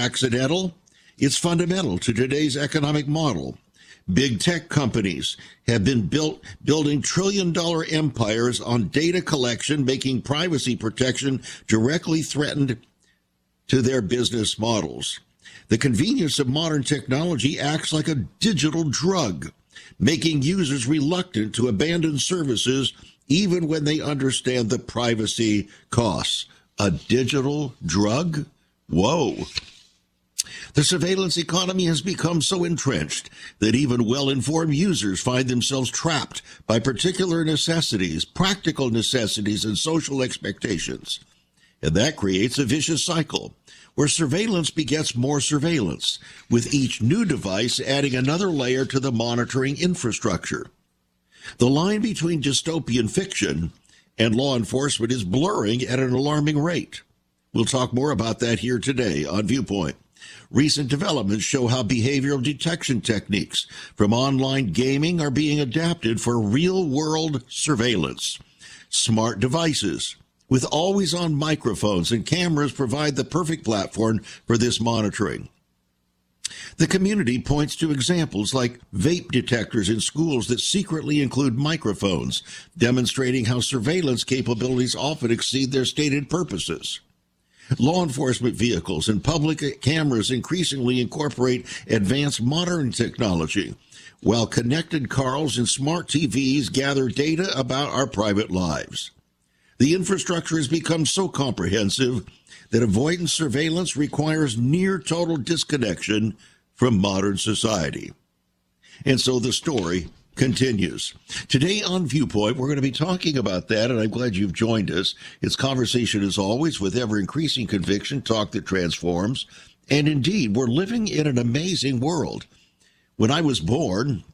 accidental. It's fundamental to today's economic model. Big tech companies have been building trillion-dollar empires on data collection, making privacy protection directly threatened to their business models. The convenience of modern technology acts like a digital drug, making users reluctant to abandon services even when they understand the privacy costs. A digital drug? Whoa. The surveillance economy has become so entrenched that even well-informed users find themselves trapped by particular necessities, practical necessities, and social expectations. And that creates a vicious cycle where surveillance begets more surveillance, with each new device adding another layer to the monitoring infrastructure. The line between dystopian fiction and law enforcement is blurring at an alarming rate. We'll talk more about that here today on Viewpoint. Recent developments show how behavioral detection techniques from online gaming are being adapted for real-world surveillance. Smart devices with always-on microphones and cameras provide the perfect platform for this monitoring. The community points to examples like vape detectors in schools that secretly include microphones, demonstrating how surveillance capabilities often exceed their stated purposes. Law enforcement vehicles and public cameras increasingly incorporate advanced modern technology, while connected cars and smart TVs gather data about our private lives. The infrastructure has become so comprehensive that avoidance surveillance requires near total disconnection from modern society. And so the story continues. Today on Viewpoint, we're going to be talking about that, and I'm glad you've joined us. It's conversation, as always, with ever-increasing conviction, talk that transforms. And indeed, we're living in an amazing world. When I was born,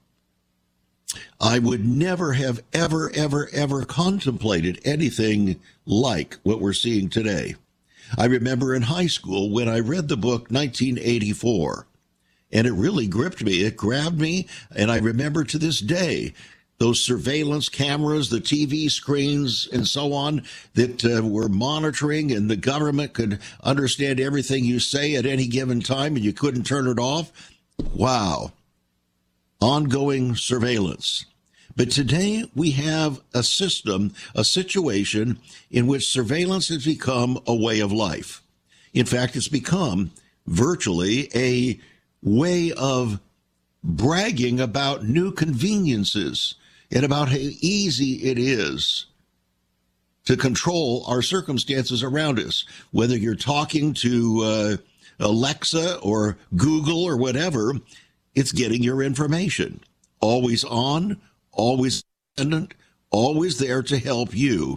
I would never have ever contemplated anything like what we're seeing today. I remember in high school when I read the book 1984, and it really gripped me. It grabbed me, and I remember to this day those surveillance cameras, the TV screens, and so on that were monitoring, and the government could understand everything you say at any given time, and you couldn't turn it off. Wow. Ongoing surveillance. But today we have a system, a situation in which surveillance has become a way of life. In fact, it's become virtually a way of bragging about new conveniences and about how easy it is to control our circumstances around us. Whether you're talking to Alexa or Google or whatever, it's getting your information. Always on, always independent, always there to help you,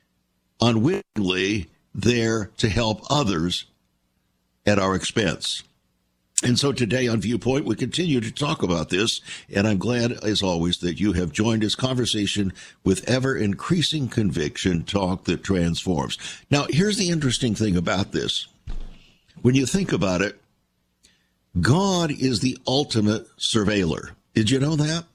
unwittingly there to help others at our expense. And so today on Viewpoint, we continue to talk about this, and I'm glad, as always, that you have joined this conversation with ever-increasing conviction, talk that transforms. Now, here's the interesting thing about this. When you think about it, God is the ultimate surveiller. Did you know that?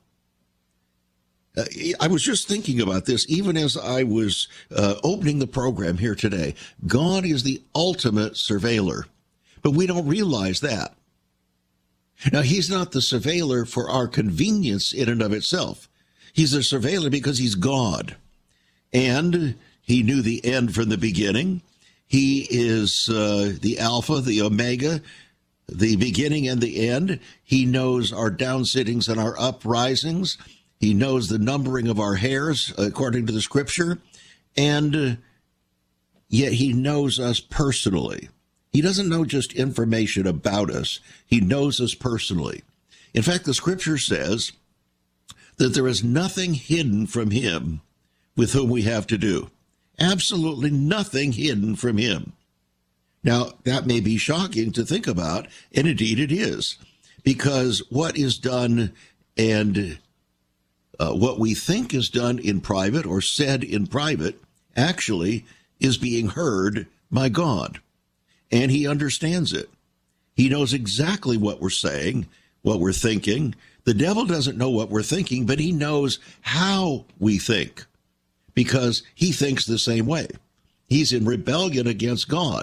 I was just thinking about this even as I was opening the program here today. God is the ultimate surveiller, but we don't realize that. Now, he's not the surveiller for our convenience in and of itself. He's a surveiller because he's God. And he knew the end from the beginning. He is the Alpha, the Omega, the beginning and the end. He knows our downsittings and our uprisings. He knows the numbering of our hairs, according to the scripture. And yet he knows us personally. He doesn't know just information about us. He knows us personally. In fact, the scripture says that there is nothing hidden from him with whom we have to do. Absolutely nothing hidden from him. Now, that may be shocking to think about, and indeed it is, because what is done and what we think is done in private or said in private actually is being heard by God. And he understands it. He knows exactly what we're saying, what we're thinking. The devil doesn't know what we're thinking, but he knows how we think because he thinks the same way. He's in rebellion against God.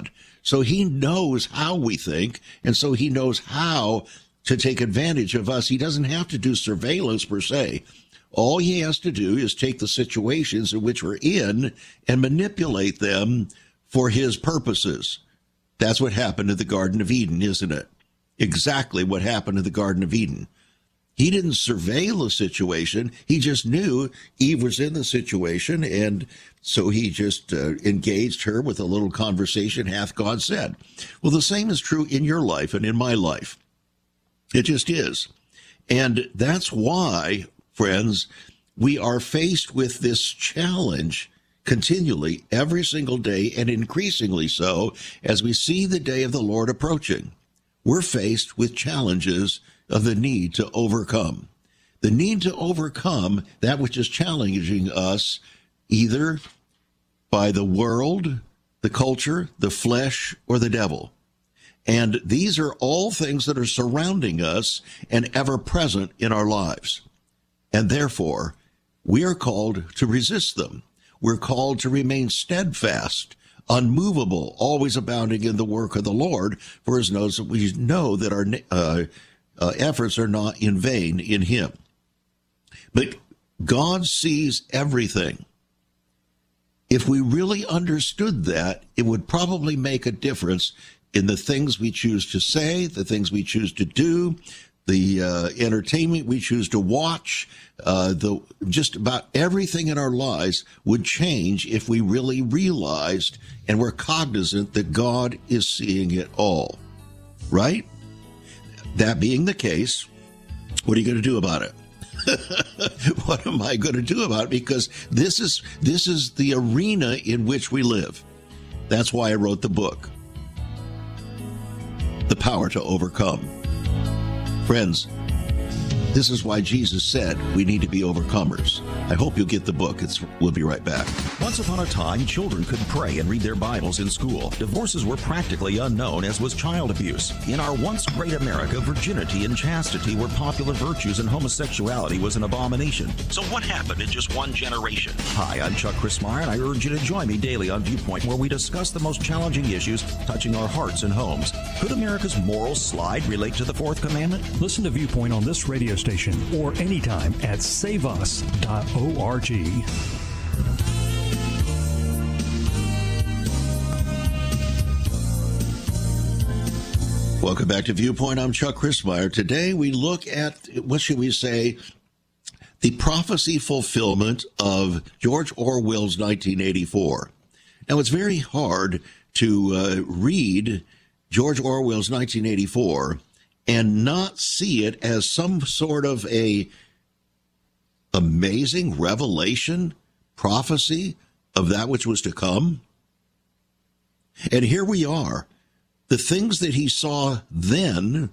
So he knows how we think, and so he knows how to take advantage of us. He doesn't have to do surveillance per se. All he has to do is take the situations in which we're in and manipulate them for his purposes. That's what happened in the Garden of Eden, isn't it? Exactly what happened in the Garden of Eden. He didn't surveil the situation. He just knew Eve was in the situation, and so he just engaged her with a little conversation, hath God said. Well, the same is true in your life and in my life. It just is. And that's why, friends, we are faced with this challenge continually, every single day, and increasingly so, as we see the day of the Lord approaching. We're faced with challenges of the need to overcome. The need to overcome that which is challenging us, either by the world, the culture, the flesh, or the devil. And these are all things that are surrounding us and ever present in our lives. And therefore, we are called to resist them. We're called to remain steadfast, unmovable, always abounding in the work of the Lord, for as knows that we know that our efforts are not in vain in him. But God sees everything. If we really understood that, it would probably make a difference in the things we choose to say, the things we choose to do, the entertainment we choose to watch, just about everything in our lives would change if we really realized and were cognizant that God is seeing it all. Right? That being the case, what are you going to do about it? What am I going to do about it? Because this is the arena in which we live. That's why I wrote the book, The Power to Overcome. Friends, this is why Jesus said we need to be overcomers. I hope you'll get the book. We'll be right back. Once upon a time, children could pray and read their Bibles in school. Divorces were practically unknown, as was child abuse. In our once great America, virginity and chastity were popular virtues and homosexuality was an abomination. So what happened in just one generation? Hi, I'm Chuck Crismier, and I urge you to join me daily on Viewpoint, where we discuss the most challenging issues touching our hearts and homes. Could America's moral slide relate to the fourth commandment? Listen to Viewpoint on this radio station or anytime at saveus.org. Welcome back to Viewpoint. I'm Chuck Crismier. Today we look at, what should we say, the prophecy fulfillment of George Orwell's 1984. Now, it's very hard to read George Orwell's 1984 and not see it as some sort of a amazing revelation, prophecy of that which was to come. And here we are. The things that he saw then,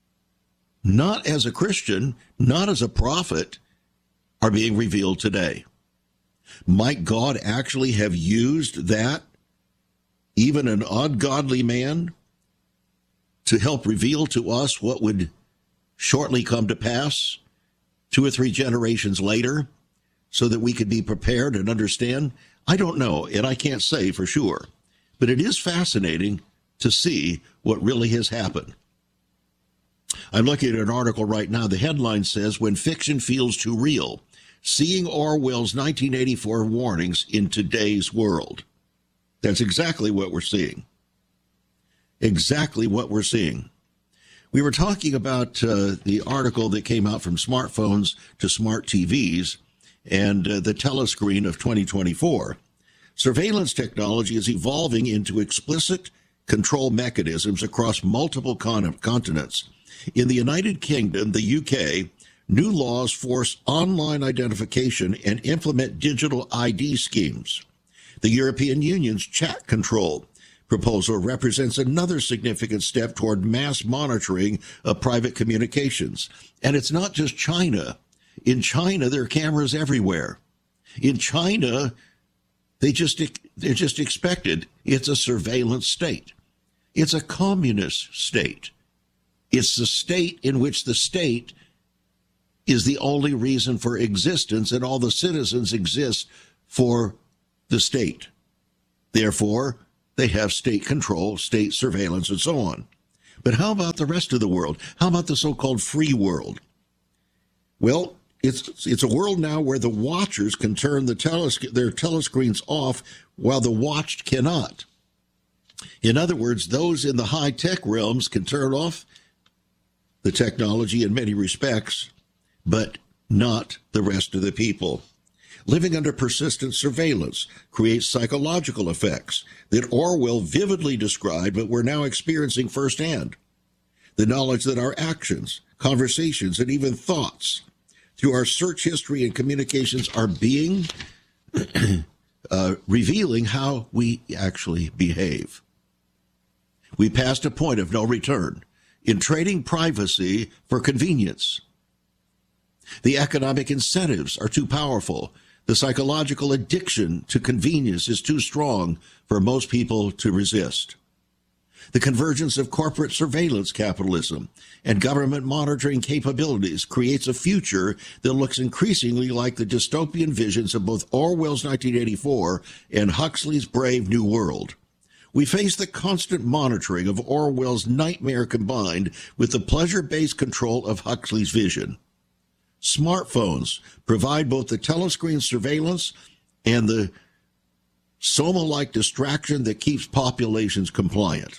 not as a Christian, not as a prophet, are being revealed today. Might God actually have used that, even an ungodly man, to help reveal to us what would shortly come to pass 2 or 3 generations later, so that we could be prepared and understand? I don't know, and I can't say for sure. But it is fascinating to see what really has happened. I'm looking at an article right now. The headline says, "When Fiction Feels Too Real, Seeing Orwell's 1984 Warnings in Today's World." That's exactly what we're seeing. Exactly what we're seeing. We were talking about the article that came out from smartphones to smart TVs and the telescreen of 2024. Surveillance technology is evolving into explicit control mechanisms across multiple continents. In the United Kingdom, the UK, new laws force online identification and implement digital ID schemes. The European Union's chat control proposal represents another significant step toward mass monitoring of private communications. And it's not just China. In China, there are cameras everywhere. In China, they're just expected. It's a surveillance state. It's a communist state. It's the state in which the state is the only reason for existence, and all the citizens exist for the state. Therefore, they have state control, state surveillance, and so on. But how about the rest of the world? How about the so-called free world? Well, it's a world now where the watchers can turn their telescreens off while the watched cannot. In other words, those in the high-tech realms can turn off the technology in many respects, but not the rest of the people. Living under persistent surveillance creates psychological effects that Orwell vividly described, but we're now experiencing firsthand. The knowledge that our actions, conversations, and even thoughts through our search history and communications are being revealing how we actually behave. We passed a point of no return in trading privacy for convenience. The economic incentives are too powerful. The psychological addiction to convenience is too strong for most people to resist. The convergence of corporate surveillance capitalism and government monitoring capabilities creates a future that looks increasingly like the dystopian visions of both Orwell's 1984 and Huxley's Brave New World. We face the constant monitoring of Orwell's nightmare combined with the pleasure-based control of Huxley's vision. Smartphones provide both the telescreen surveillance and the Soma-like distraction that keeps populations compliant.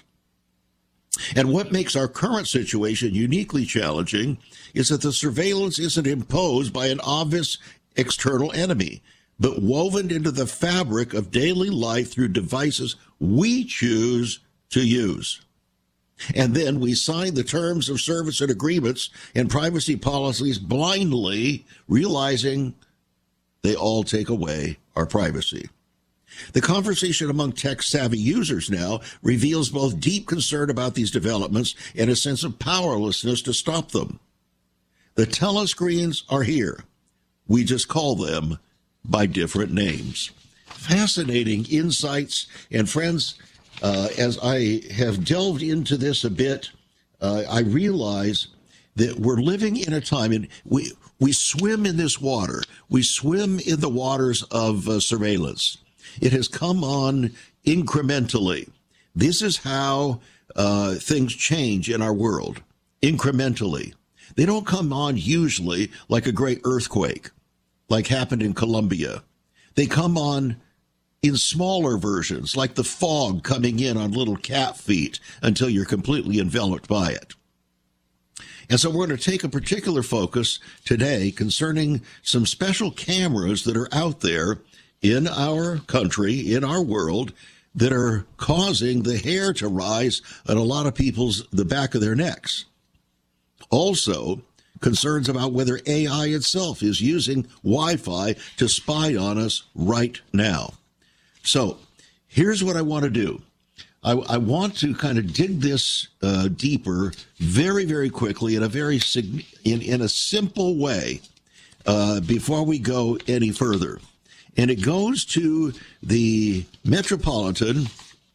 And what makes our current situation uniquely challenging is that the surveillance isn't imposed by an obvious external enemy, but woven into the fabric of daily life through devices we choose to use. And then we sign the terms of service and agreements and privacy policies blindly, realizing they all take away our privacy. The conversation among tech-savvy users now reveals both deep concern about these developments and a sense of powerlessness to stop them. The telescreens are here. We just call them by different names. Fascinating insights. And friends, as I have delved into this a bit, I realize that we're living in a time, and we swim in this water. We swim in the waters of surveillance. It has come on incrementally. This is how things change in our world, incrementally. They don't come on usually like a great earthquake, like happened in Colombia. They come on in smaller versions, like the fog coming in on little cat feet until you're completely enveloped by it. And so we're going to take a particular focus today concerning some special cameras that are out there in our country, in our world, that are causing the hair to rise on a lot of the back of their necks. Also, concerns about whether AI itself is using Wi-Fi to spy on us right now. So here's what I want to do. I want to kind of dig this deeper very, very quickly in a simple way before we go any further. And it goes to the Metropolitan,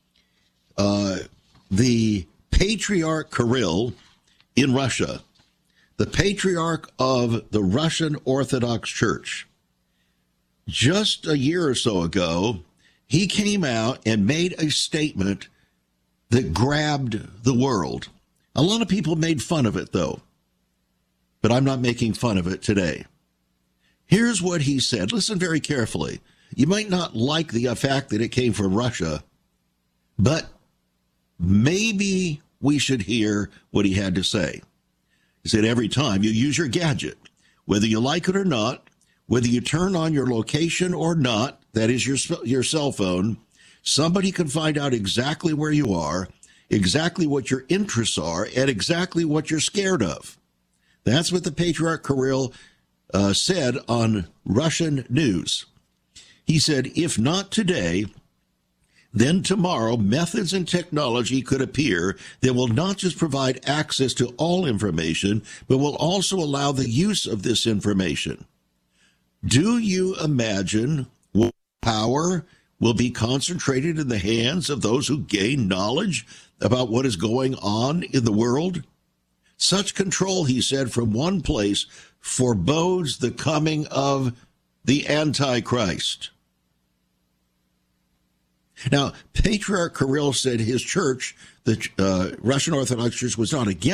the Patriarch Kirill in Russia, the Patriarch of the Russian Orthodox Church. Just a year or so ago, he came out and made a statement that grabbed the world. A lot of people made fun of it, though, but I'm not making fun of it today. Here's what he said. Listen very carefully. You might not like the fact that it came from Russia, but maybe we should hear what he had to say. He said, every time you use your gadget, whether you like it or not, whether you turn on your location or not, that is your cell phone, somebody can find out exactly where you are, exactly what your interests are, and exactly what you're scared of. That's what the Patriarch Kirill said on Russian news. He said, if not today, then tomorrow methods and technology could appear that will not just provide access to all information, but will also allow the use of this information. Do you imagine what power will be concentrated in the hands of those who gain knowledge about what is going on in the world? Such control, he said, from one place forebodes the coming of the Antichrist. Now, Patriarch Kirill said his church, the Russian Orthodox Church, was not against